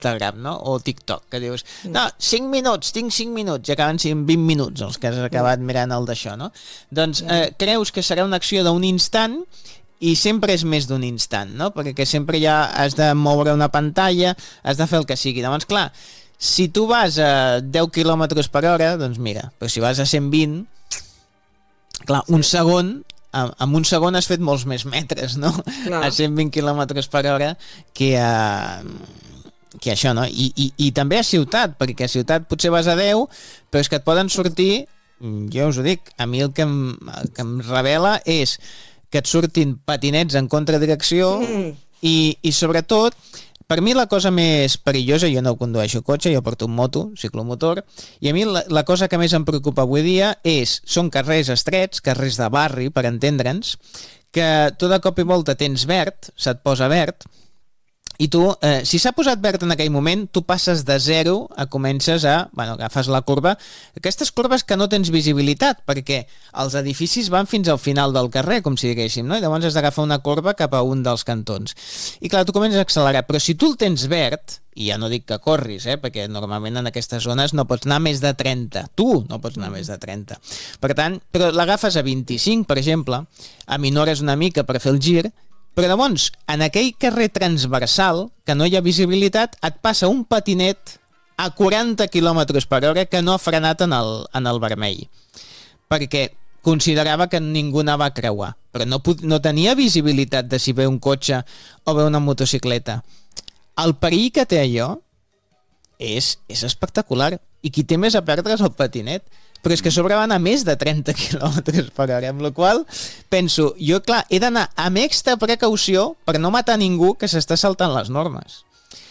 Instagram, no? O TikTok, que dius, no, 5 minuts, tinc 5 minuts, i acaben sent 20 minuts els que has acabat mirant el d'això, no? Doncs creus que serà una acció d'un instant i sempre és més d'un instant, no? Perquè sempre ja has de moure una pantalla, has de fer el que sigui. Llavors, clar, si tu vas a 10 km per hora, doncs mira, però si vas a 120, clar, un segon... En un segon has fet molts més metres, no? Clar. A 120 km per hora que això, no? I també a ciutat, perquè a ciutat potser vas a 10, però és que et poden sortir, jo us ho dic, a mi el que em revela és que et surtin patinets en contradirecció i sobretot, per mi la cosa més perillosa, jo no condueixo cotxe, jo porto un moto, ciclomotor, i a mi la cosa que més em preocupa avui dia són carrers estrets, carrers de barri, per entendre'ns, que tu de cop i volta tens verd, se't posa verd, i tu, si s'ha posat verd en aquell moment, tu passes de 0 a comences a, bueno, agafes la curva, aquestes curves que no tens visibilitat, perquè els edificis van fins al final del carrer, com si diguéssim, no? I llavors has d'agafar una curva cap a un dels cantons. I clar, tu comences a accelerar, però si tu el tens verd, i ja no dic que corris, perquè normalment en aquestes zones no pots anar més de 30, tu no pots anar més de 30. Per tant, però l'agafes a 25, per exemple, aminores una mica per fer el gir, però llavors, en aquell carrer transversal, que no hi ha visibilitat, et passa un patinet a 40 km per hora que no ha frenat en el vermell. Perquè considerava que ningú anava a creuar, però no tenia visibilitat de si ve un cotxe o ve una motocicleta. El perill que té allò és espectacular, i qui té més a perdre és el patinet. Però és que a sobre van a més de 30 km per hora, amb la qual penso, jo clar, he d'anar amb extra precaució per no matar ningú que s'està saltant les normes.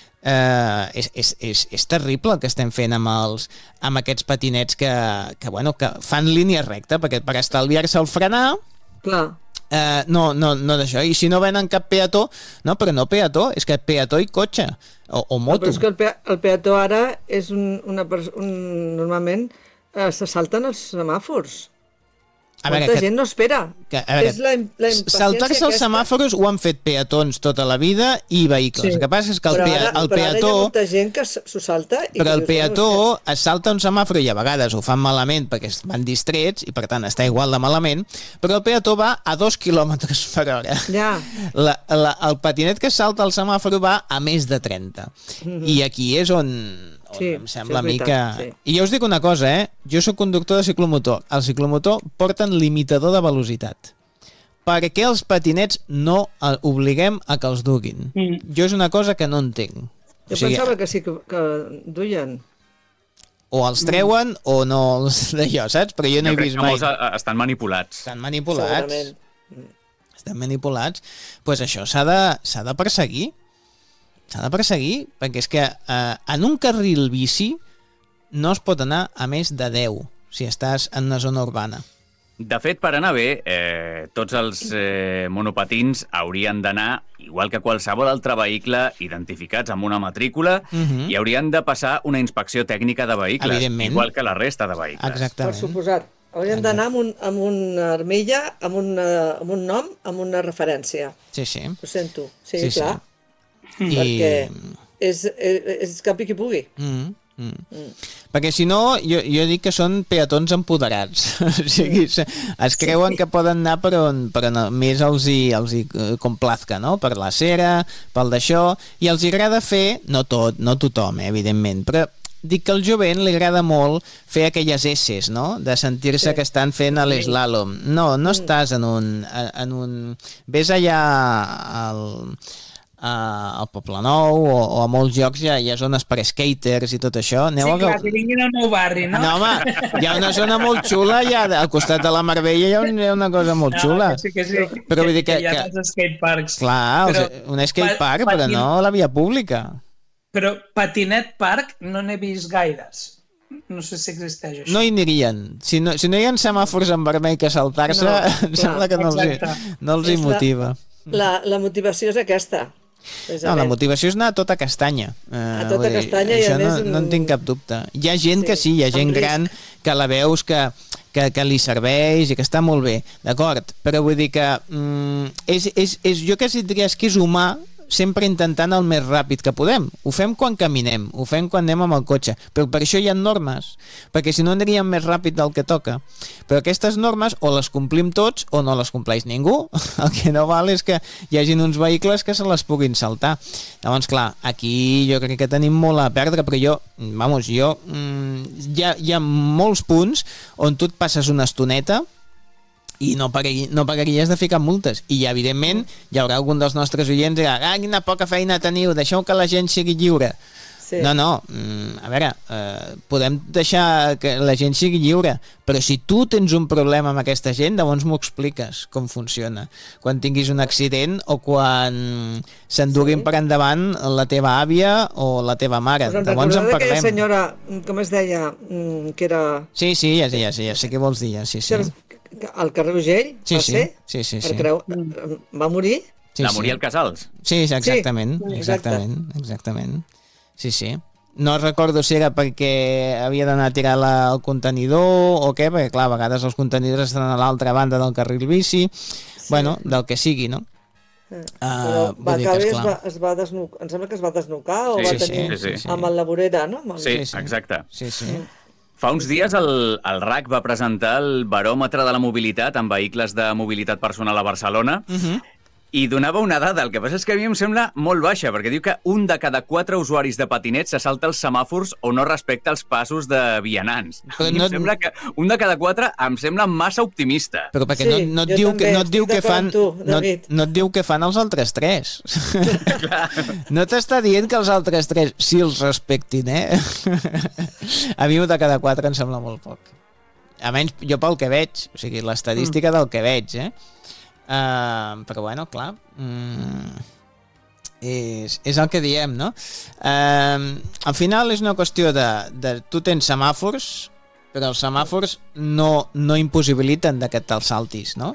És terrible el que estem fent amb aquests patinets que fan línia recta, perquè per estalviar-se el frenar, clar. No d'això, i si no venen cap peató, no, però no peató, és que peató i cotxe o moto. Però és que el peató ara és normalment se salten els semàfors. Molta gent no espera. És la impaciència saltar-se els semàfors ho han fet peatons tota la vida i vehicles. El que passa és que el peató... Però ara hi ha molta gent que s'ho salta... Però el peató es salta un semàfor i a vegades ho fan malament perquè van distrets i per tant està igual de malament, però el peató va a 2 km per hora. Ja. El patinet que salta el semàfor va a més de 30. I aquí és on em sembla a mi que... I ja us dic una cosa, jo soc conductor de ciclomotor. El ciclomotor porten limitador de velocitat. Per què els patinets no obliguem a que els duguin? Jo és una cosa que no entenc. Jo pensava que sí que duien. O els treuen o no els d'allò, saps? Però jo no he vist mai. Estan manipulats. Estan manipulats. Estan manipulats. Doncs això s'ha de perseguir. S'ha de perseguir, perquè és que en un carril bici no es pot anar a més de 10 si estàs en una zona urbana. De fet, per anar bé, tots els monopatins haurien d'anar, igual que qualsevol altre vehicle, identificats amb una matrícula, i haurien de passar una inspecció tècnica de vehicles, igual que la resta de vehicles. Exactament. Per suposat. Haurien d'anar amb una armilla, amb un nom, amb una referència. Sí. Ho sento. Sí, clar. Perquè és cap i qui pugui. Perquè si no, jo dic que són peatons empoderats. O sigui, es creuen que poden anar per on més els hi complazca, no? Per la cera, pel d'això, i els agrada fer, no tothom, evidentment, però dic que al jovent li agrada molt fer aquelles esses, no? De sentir-se que estan fent l'eslàlom. No estàs en un... Ves allà al Poblenou o a molts llocs hi ha zones per skaters i tot això. Clar, que vinguin al meu barri, no? No, home, hi ha una zona molt xula al costat de la Marbella, hi ha una cosa molt xula. Sí. Però vull dir que... Hi ha els skateparks. Clar, un skatepark, però no a la via pública. Però patinet park no n'he vist gaires. No sé si existeix això. No hi anirien. Si no hi ha semàfors en vermell que saltar-se, em sembla que no els hi motiva. La motivació és aquesta. No, la motivació és anar a tota castanya. A tota castanya i a més... No en tinc cap dubte. Hi ha gent que sí, hi ha gent gran que la veus que li serveix i que està molt bé, d'acord? Però vull dir que jo que si diries que és humà sempre intentant el més ràpid que podem. Ho fem quan caminem, ho fem quan anem amb el cotxe, però per això hi ha normes, perquè si no aniríem més ràpid del que toca. Però aquestes normes o les complim tots o no les compleix ningú. El que no val és que hi hagin uns vehicles que se les puguin saltar. Llavors, clar, aquí jo crec que tenim molt a perdre, però hi ha molts punts on tu et passes una estoneta i no pagaries de ficar multes. I, evidentment, hi haurà algun dels nostres oients que dirà, quina poca feina teniu, deixeu que la gent sigui lliure. Sí. No, a veure, podem deixar que la gent sigui lliure, però si tu tens un problema amb aquesta gent, llavors m'ho expliques com funciona. Quan tinguis un accident o quan s'enduguin per endavant la teva àvia o la teva mare. Us en recordeu d'aquella senyora, com es deia, que era... Sí, ja sé què vols dir, sí. Al carrer Ugell, va ser? Sí. Va morir? Va morir al Casals? Sí, exactament. Sí. No recordo si era perquè havia d'anar a tirar el contenidor o què, perquè clar, a vegades els contenidors estan a l'altra banda del carril bici, bueno, del que sigui, no? Però es va desnucar, em sembla que es va desnucar o va tenir amb el laborera, no? Sí, exacte. Sí. Fa uns dies el RAC va presentar el baròmetre de la mobilitat en vehicles de mobilitat personal a Barcelona i donava una dada. El que passa és que a mi em sembla molt baixa, perquè diu que 1 de cada 4 usuaris de patinets se salta els semàfors o no respecta els passos de vianants. Em sembla que 1 de cada 4 em sembla massa optimista. Però perquè no et diu què fan els altres 3. No t'està dient que els altres 3 sí els respectin, A mi 1 de cada 4 em sembla molt poc. Almenys jo pel que veig, o sigui, l'estadística del que veig, però bueno, clar, és el que diem, no? Al final és una qüestió de tu tens semàfors, però els semàfors no impossibiliten que te'ls saltis, no?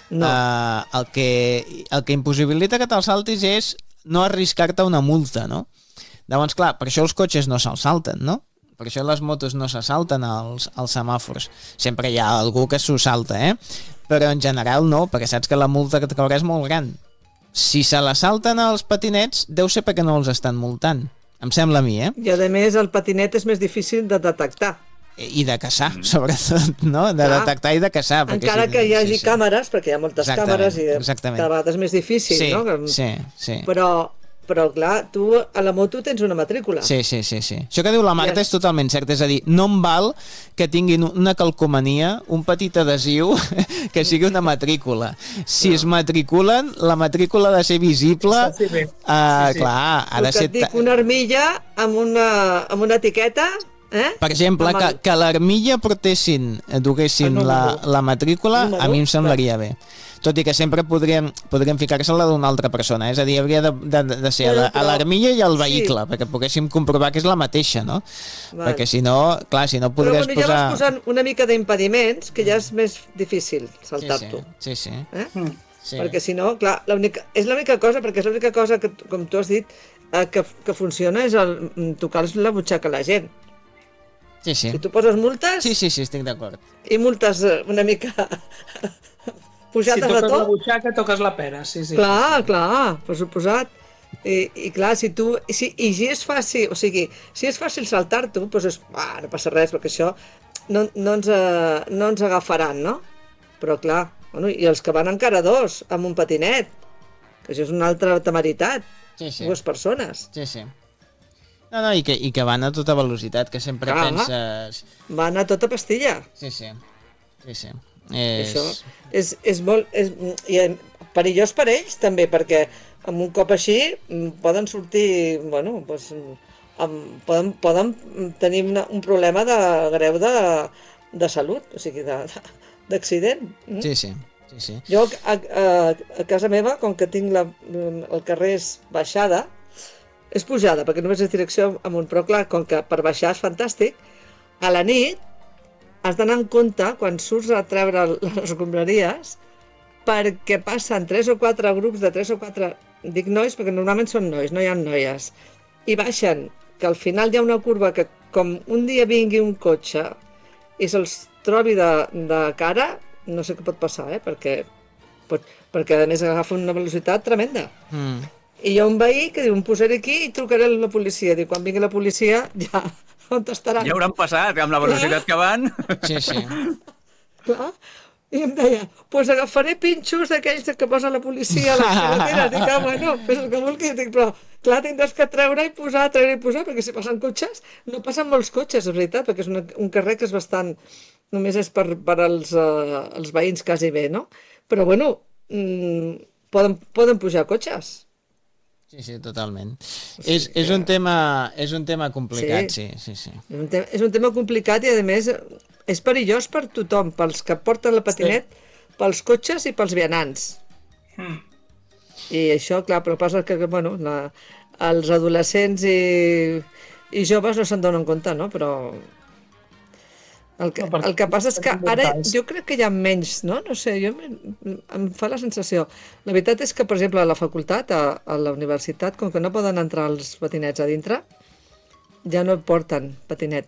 El que impossibilita que te'ls saltis és no arriscar-te una multa, no? Llavors, clar, per això els cotxes no se'ls salten, no? Per això les motos no se salten als semàfors. Sempre hi ha algú que s'ho salta, però en general no, perquè saps que la multa que et caurà és molt gran. Si se la salten als patinets, deu ser perquè no els estan multant. Em sembla a mi, I a més el patinet és més difícil de detectar. I de caçar, sobretot, no? De detectar i de caçar. Encara que hi hagi càmeres, perquè hi ha moltes càmeres i cada vegada és més difícil, no? Sí. Però clar, tu a la moto tens una matrícula. Sí. Això que diu la Marta és totalment cert, és a dir, no em val que tinguin una calcomania, un petit adhesiu que sigui una matrícula. Si es matriculen, la matrícula ha de ser visible. Clar, ha de ser... Et dic una armilla amb una etiqueta... Per exemple, que l'armilla duguessin la matrícula, a mi em semblaria bé. Tot i que sempre podrien ficar-se-la d'una altra persona, és a dir, hauria de ser a l'armilla i al vehicle, perquè poguéssim comprovar que és la mateixa, no? Perquè si no, clar, si no podries posar... Però ja vas posant una mica d'impediments, que ja és més difícil saltar-t'ho. Sí. Perquè si no, clar, és l'única cosa que, com tu has dit, que funciona és tocar la butxaca a la gent. Sí. Si tu poses multes... Sí, estic d'acord. I multes una mica... pujades de tot... Si toques la butxaca, toques la pera, sí. Clar, per suposat. I clar, si és fàcil, o sigui, si és fàcil saltar-t'ho, doncs no passa res, perquè això no ens agafaran, no? Però clar, i els que van encara dos, amb un patinet, que això és una altra temeritat, dues persones. Sí. No, i que van a tota velocitat, que sempre penses... Van a tota pastilla. Sí. Això és molt perillós per ells també, perquè amb un cop així poden sortir, poden tenir un problema greu de salut, o sigui, d'accident. Sí. Jo a casa meva, com que tinc el carrer és baixada, és pujada, perquè només és direcció amunt, però clar, com que per baixar és fantàstic, a la nit has d'anar en compte quan surts a treure les escombraries, perquè passen 3 o 4 grups de 3 o 4, dic nois perquè normalment són nois, no hi ha noies, i baixen, que al final hi ha una curva que com un dia vingui un cotxe i se'ls trobi de cara, no sé què pot passar, perquè a més agafa una velocitat tremenda. I hi ha un veí que diu, em posaré aquí i trucaré a la policia. Diu, quan vingui la policia ja contestaran. Ja hauran passat, amb la velocitat que van. Sí, sí. Clar. I em deia, pues agafaré pinxos d'aquells que posa la policia a les carreteres. Dic, bueno, fes el que vulguis. Dic, però clar, tindràs que treure i posar, perquè si passen cotxes, no passen molts cotxes, és veritat, perquè és un carrer que és bastant, només és per els veïns quasi bé, no? Però bueno, poden pujar cotxes. Sí, totalment. És un tema complicat, sí. És un tema complicat i, a més, és perillós per tothom, pels que porten la patinet, pels cotxes i pels vianants. I això, clar, però passa que, bueno, els adolescents i joves no se'n donen compte, no? Però el que passa és que ara jo crec que hi ha menys, no? No sé, em fa la sensació. La veritat és que, per exemple, a la facultat, a la universitat, com que no poden entrar els patinets a dintre, ja no porten patinet.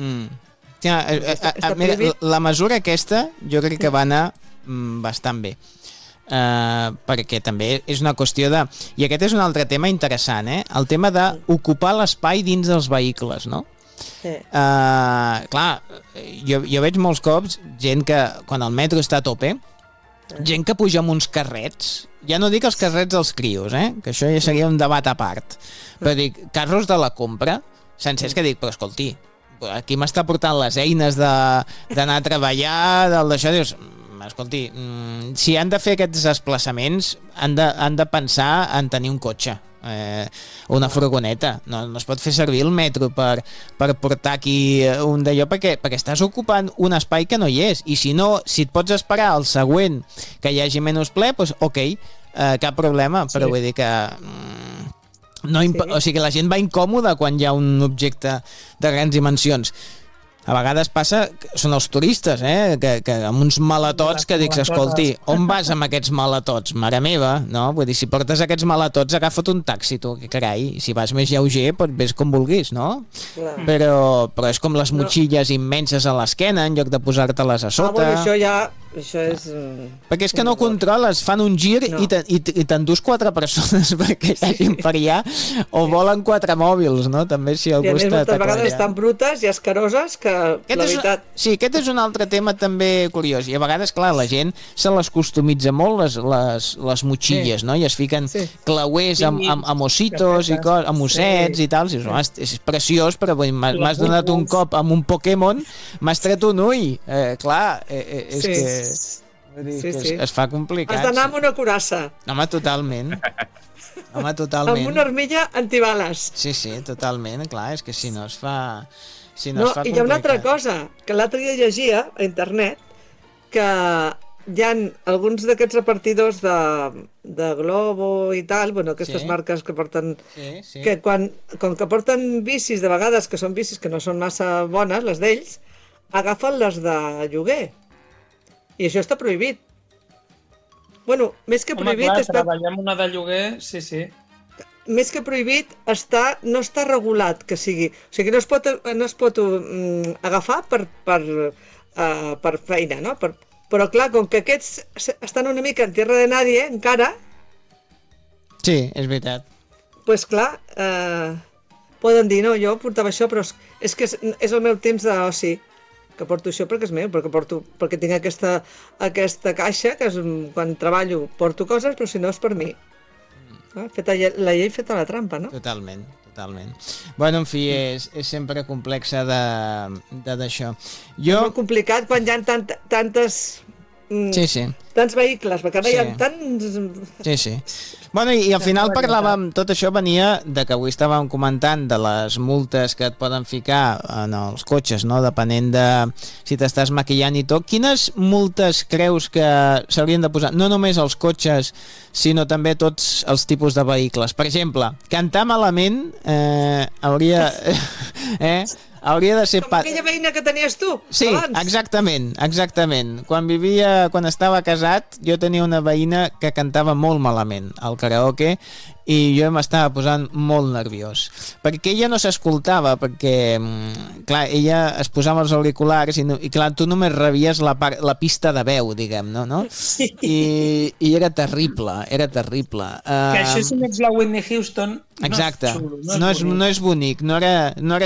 Mira, la mesura aquesta jo crec que va anar bastant bé. Perquè també és una qüestió de... I aquest és un altre tema interessant, el tema d'ocupar l'espai dins dels vehicles, no? Sí. Clar, jo veig molts cops gent que, quan el metro està a tope, gent que puja amb uns carrets, ja no dic els carrets dels crios, que això ja seria un debat a part, però dic, carros de la compra, sencers, que dic, però escolti, aquí m'està portant les eines d'anar a treballar, d'això, dius, escolti, si han de fer aquests desplaçaments, han de pensar en tenir un cotxe, una furgoneta. No es pot fer servir el metro per portar aquí un d'allò, perquè estàs ocupant un espai que no hi és, i si et pots esperar al següent que hi hagi menys ple, doncs ok, cap problema, però vull dir que... O sigui que la gent va incòmoda quan hi ha un objecte de grans dimensions. A vegades passa, són els turistes, que amb uns maletots que dics, escolti, on vas amb aquests maletots? Mare meva, no? Vull dir, si portes aquests maletots, agafa't un taxi, tu, que carai, si vas més lleuger, ves com vulguis, no? Clar. Però és com les motxilles immenses a l'esquena, en lloc de posar-te-les a sota. Això és... Perquè és que no controles, fan un gir i t'endús 4 persones perquè hi hagin per allà, o volen 4 mòbils, no? També si algú està... moltes vegades estan brutes i escaroses que la veritat... Sí, aquest és un altre tema també curiós, i a vegades, clar, la gent se les customitza molt les motxilles, no? I es fiquen clauers amb ositos i amb ossets i tal, és preciós, però m'has donat un cop amb un Pokémon, m'has tret un ull, clar, és que... Es fa complicat. Has d'anar amb una curassa. Home, totalment. Amb una armilla antibales. Sí, totalment, clar, és que si no es fa... I hi ha una altra cosa, que l'altre dia llegia a internet, que hi ha alguns d'aquests repartidors de Globo i tal, bueno, aquestes marques que porten... que com que porten bicis, de vegades, que són bicis que no són massa bones, les d'ells, agafen les de lloguer. I això està prohibit. Bueno, més que prohibit... Home, clar, treballar amb una de lloguer, sí. Més que prohibit, no està regulat que sigui. O sigui, no es pot agafar per feina, no? Però clar, com que aquests estan una mica en tierra de nadie, encara... Sí, és veritat. Doncs clar, poden dir, no, jo portava això, però és que és el meu temps d'oci. Que porto això perquè és meu, perquè tinc aquesta caixa, que és, quan treballo porto coses, però si no és per mi. La llei feta la trampa, no? Totalment. Bueno, en fi, és sempre complexa d'això. És molt complicat quan hi ha tantes... tants vehicles, perquè ara hi ha tants... Sí. Bueno, i al final parlàvem, tot això venia de que avui estàvem comentant de les multes que et poden ficar en els cotxes, no? Depenent de si t'estàs maquillant i tot. Quines multes creus que s'haurien de posar? No només als cotxes, sinó també tots els tipus de vehicles. Per exemple, cantar malament hauria... Hauria de ser... Com aquella veïna que tenies tu, Sí, abans. exactament. Quan estava casat, jo tenia una veïna que cantava molt malament al karaoke i jo m'estava posant molt nerviós. Perquè ella no s'escoltava, perquè, clar, ella es posava els auriculars i clar, tu només rebies la pista de veu, diguem, no? Sí. I era terrible, Que això si no ets la Whitney Houston exacte, no és xulo, no és bonic, no era